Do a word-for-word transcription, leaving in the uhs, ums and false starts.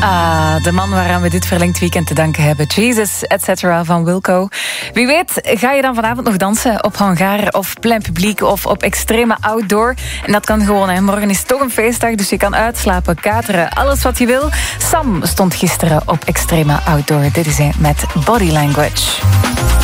Ah, de man waaraan we dit verlengd weekend te danken hebben. Jesus, et cetera van Wilco. Wie weet ga je dan vanavond nog dansen op hangar of plein publiek of op extreme outdoor. En dat kan gewoon, hè. Morgen is toch een feestdag, dus je kan uitslapen, kateren, alles wat je wil. Sam stond gisteren op extreme outdoor. Dit is hij met Body Language.